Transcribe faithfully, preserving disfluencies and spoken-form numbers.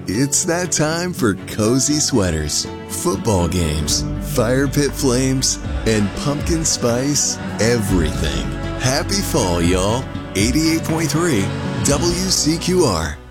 It's that time for cozy sweaters, football games, fire pit flames, and pumpkin spice everything. Happy fall, y'all. eighty-eight point three W C Q R.